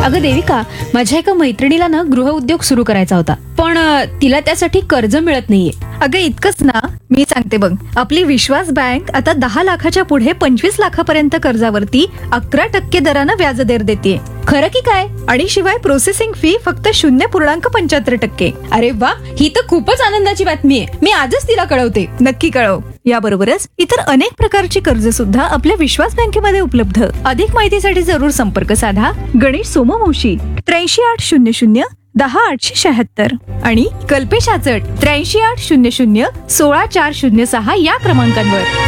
अगं देविका, माझ्या एका मैत्रिणीला ना गृहउद्योग सुरू करायचा होता, पण तिला त्यासाठी कर्ज मिळत नाहीये. अगं इतकंच ना, मी सांगते बघ. आपली विश्वास बँक आता 10 लाखाच्या पुढे 25 लाखापर्यंत कर्जावरती 11% दरानं व्याजदर देते. खरं की काय? आणि शिवाय प्रोसेसिंग फी फक्त 0.75%. अरे वा, ही तर खूपच आनंदाची बातमी आहे. मी आजच तिला कळवते. नक्की कळव. याबरोबरच इतर अनेक प्रकारची कर्ज सुद्धा आपल्या विश्वास बँकेमध्ये उपलब्ध. अधिक माहितीसाठी जरूर संपर्क साधा. गणेश सोमवंशी 83 800 10 876 आणि कल्पेश आचट 83 800 16 406 या क्रमांकांवर.